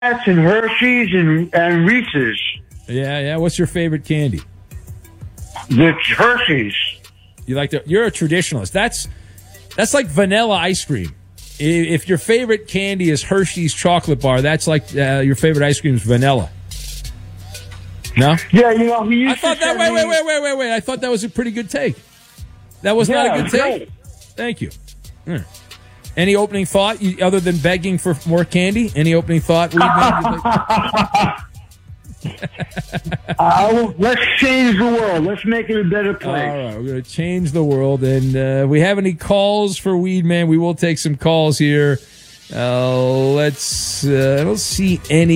and Hershey's and Reese's. Yeah. What's your favorite candy? The Hershey's. You're a traditionalist. That's like vanilla ice cream. If your favorite candy is Hershey's chocolate bar, that's like your favorite ice cream is vanilla. No? Yeah, you know, he used I thought to that. say- Wait. I thought that was a pretty good take. That was not a good take. great. Thank you. Any opening thought other than begging for more candy? Any opening thought? Let's change the world. Let's make it a better place. All right, we're going to change the world. And we have any calls for Weed Man? We will take some calls here. I don't see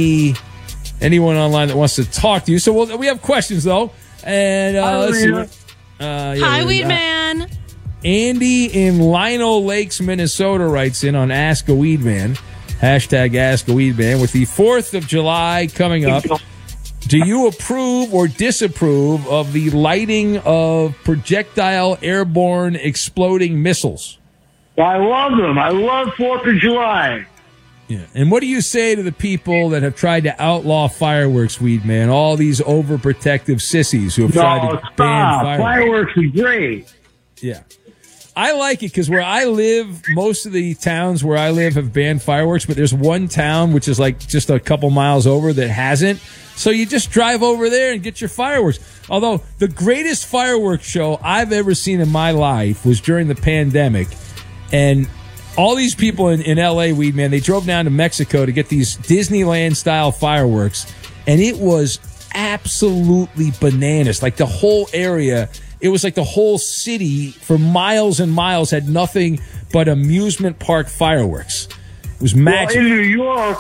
anyone online that wants to talk to you. So we have questions, though. And let's see. Hi, Weed Man. Andy in Lino Lakes, Minnesota writes in on Ask a Weed Man. Hashtag Ask a Weed Man. With the 4th of July coming up, do you approve or disapprove of the lighting of projectile airborne exploding missiles? I love them. I love 4th of July. Yeah. And what do you say to the people that have tried to outlaw fireworks, Weed Man? All these overprotective sissies who have tried to ban fireworks. Fireworks are great. Yeah. I like it because where I live, most of the towns where I live have banned fireworks, but there's one town which is like just a couple miles over that hasn't. So you just drive over there and get your fireworks. Although the greatest fireworks show I've ever seen in my life was during the pandemic. And all these people in L.A., Weed Man, they drove down to Mexico to get these Disneyland-style fireworks. And it was absolutely bananas. Like the whole area... It was like the whole city for miles and miles had nothing but amusement park fireworks. It was magic. Well, in New York,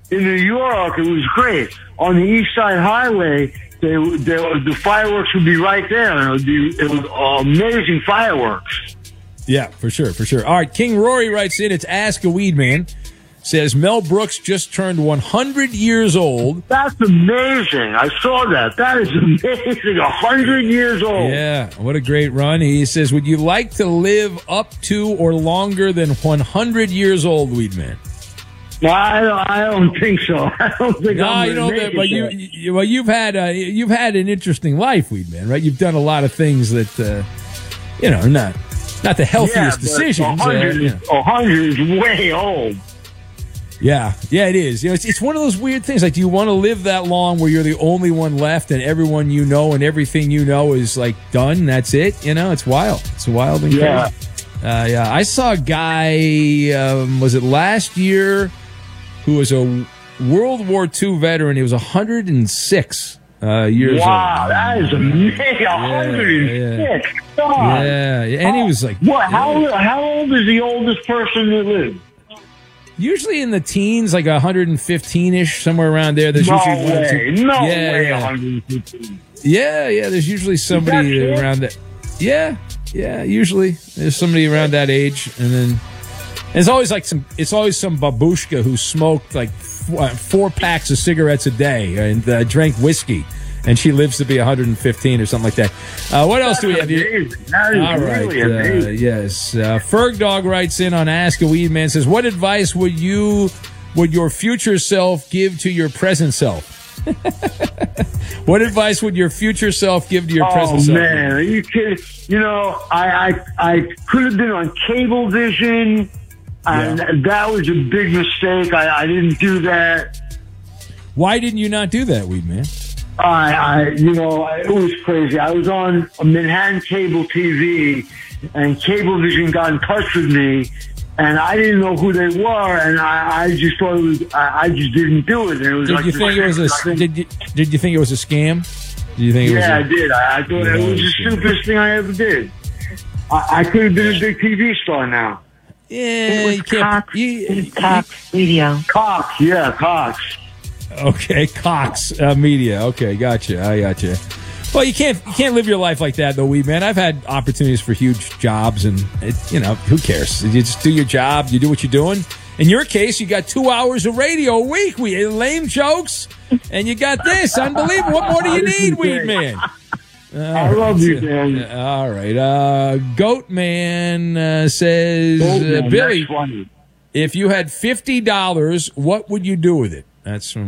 it was great. On the East Side Highway, the fireworks would be right there. It was amazing fireworks. Yeah, for sure. All right, King Rory writes in. It's Ask a Weed Man. Says Mel Brooks just turned 100 years old. That's amazing. I saw that. That is amazing. 100 years old. Yeah, what a great run. He says, would you like to live up to or longer than 100 years old, Weed Man? No, I don't think so. I don't think I'm going to make it. But you've had an interesting life, Weed Man, right? You've done a lot of things that, not the healthiest decisions. 100 is way old. Yeah, it is. It's one of those weird things. Like, do you want to live that long where you're the only one left and everyone you know and everything you know is, like, done? That's it? It's wild. It's wild and crazy. Yeah. I saw a guy, was it last year, who was a World War II veteran. He was 106 years old. Wow, that is amazing. 106. God. Yeah, and he was like... What? How old is the oldest person that lived? Usually in the teens, like 115-ish, somewhere around there. There's usually No way, 115. Yeah, there's usually somebody around that. Yeah, usually there's somebody around that age, and then it's always some babushka who smoked like 4 packs of cigarettes a day and drank whiskey, and she lives to be 115 or something like that. What else do we have here? All right. Yes. Ferg Dog writes in on Ask a Weed Man, says, what advice would your future self give to your present self? What advice would your future self give to your present self? Oh, man. Are you kidding? I could have been on Cablevision, and that was a big mistake. I didn't do that. Why didn't you not do that, Weed Man? It was crazy. I was on Manhattan Cable TV, and Cablevision got in touch with me, and I didn't know who they were, and I just thought it was. I just didn't do it. And it was Did you think it was a? Did you think it was a scam? Did you think? I did. I thought it was the stupidest thing I ever did. I could have been a big TV star now. Yeah, you can't. Cox Media. Cox, yeah, Cox. Okay, Cox Media. Okay, gotcha. I gotcha. Well, you can't live your life like that, though, Weed Man. I've had opportunities for huge jobs, and who cares? You just do your job. You do what you're doing. In your case, you got 2 hours of radio a week. Lame jokes, and you got this. Unbelievable. What more do you need, Weed Man? I love you, man. All right. Goat Man says, Billy, if you had $50, what would you do with it? That's from